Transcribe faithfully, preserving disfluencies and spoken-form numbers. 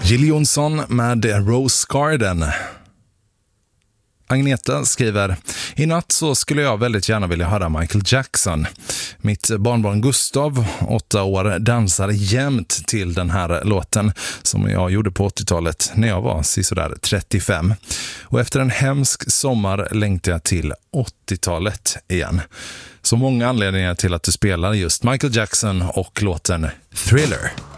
Jill Johnson med Rose Garden. Agneta skriver: i natt så skulle jag väldigt gärna vilja höra Michael Jackson. Mitt barnbarn Gustav, åtta år, dansar jämt till den här låten som jag gjorde på åttiotalet när jag var sådär trettiofem. Och efter en hemsk sommar längtar jag till åttiotalet igen. Så många anledningar till att du spelar just Michael Jackson och låten Thriller.